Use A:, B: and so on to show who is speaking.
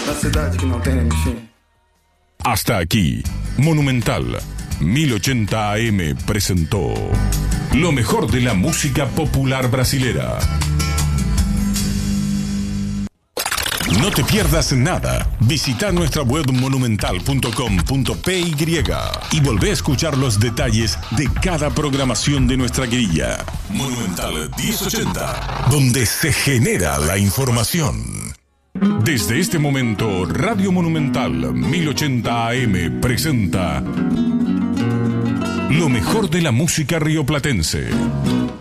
A: da cidade que não tem nem fim.
B: Hasta aquí, Monumental 1080 AM presentó lo mejor de la música popular brasilera. No te pierdas nada. Visita nuestra web monumental.com.py y volvé a escuchar los detalles de cada programación de nuestra grilla. Monumental 1080, donde se genera la información. Desde este momento, Radio Monumental 1080 AM presenta lo mejor de la música rioplatense.